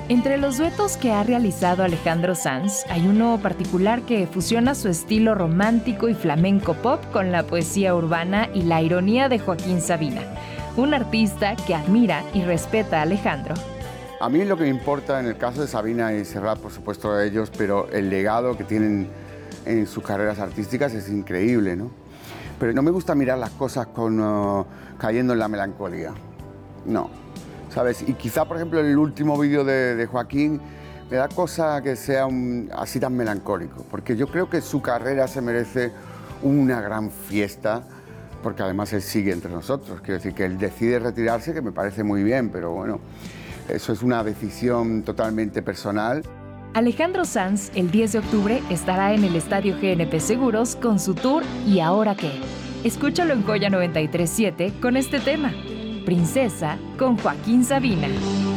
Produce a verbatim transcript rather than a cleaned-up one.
Entre los duetos que ha realizado Alejandro Sanz, hay uno particular que fusiona su estilo romántico y flamenco pop con la poesía urbana y la ironía de Joaquín Sabina, un artista que admira y respeta a Alejandro. A mí lo que me importa en el caso de Sabina y Serrat, por supuesto a ellos, pero el legado que tienen en sus carreras artísticas es increíble, ¿no? Pero no me gusta mirar las cosas con, uh, cayendo en la melancolía, no. ¿Sabes? Y quizá, por ejemplo, el último vídeo de, de Joaquín me da cosa que sea un, así tan melancólico, porque yo creo que su carrera se merece una gran fiesta, porque además él sigue entre nosotros. Quiero decir que él decide retirarse, que me parece muy bien, pero bueno, eso es una decisión totalmente personal. Alejandro Sanz, el diez de octubre, estará en el Estadio G N P Seguros con su tour ¿Y ahora qué? Escúchalo en Joya noventa y tres punto siete con este tema. Princesa, con Joaquín Sabina.